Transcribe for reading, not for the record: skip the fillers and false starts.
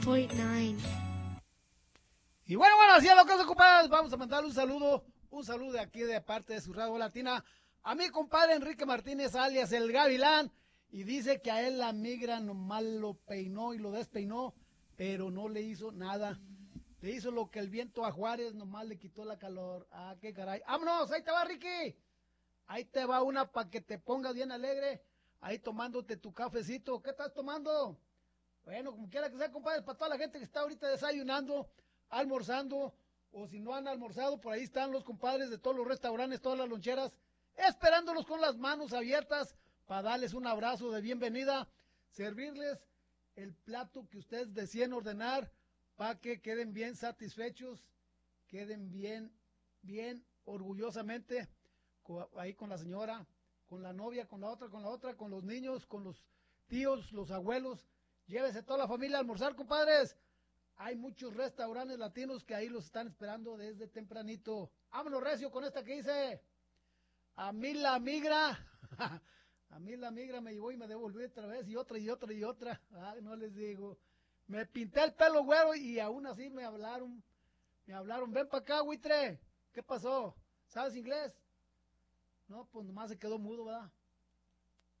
Y bueno, así es lo que se compadres. Vamos a mandarle un saludo de aquí de parte de su radio latina a mi compadre Enrique Martínez, alias el Gavilán, y dice que a él la migra nomás lo peinó y lo despeinó, pero no le hizo nada. Le hizo lo que el viento a Juárez, nomás le quitó la calor. Ah, qué caray. ¡Vámonos! Ahí te va, Ricky. Ahí te va una para que te pongas bien alegre. Ahí tomándote tu cafecito. ¿Qué estás tomando? Bueno, como quiera que sea, compadre, para toda la gente que está ahorita desayunando, almorzando, o si no han almorzado, por ahí están los compadres de todos los restaurantes, todas las loncheras, esperándolos con las manos abiertas para darles un abrazo de bienvenida, servirles el plato que ustedes deseen ordenar para que queden bien satisfechos, queden bien orgullosamente ahí con la señora, con la novia, con la otra, con los niños, con los tíos, los abuelos. Llévese toda la familia a almorzar, compadres. Hay muchos restaurantes latinos que ahí los están esperando desde tempranito. Vámonos, recio, con esta que dice: a mí la migra, a mí la migra me llevó y me devolvió otra vez, y otra. Ay, no les digo. Me pinté el pelo güero y aún así me hablaron, ven para acá, buitre. ¿Qué pasó? ¿Sabes inglés? No, pues nomás se quedó mudo, ¿verdad?